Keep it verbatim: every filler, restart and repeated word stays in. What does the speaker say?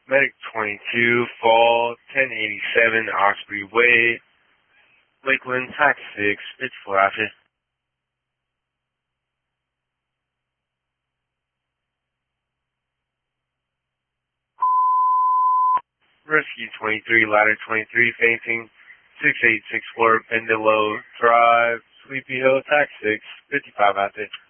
Medic twenty-two, Fall, ten eighty-seven Osprey Way, Lakeland, Tax six, fifty-four after. Rescue twenty-three, Ladder twenty-three, facing six eight six four Pendelo Drive, Sleepy Hill, Tax six, fifty-five after.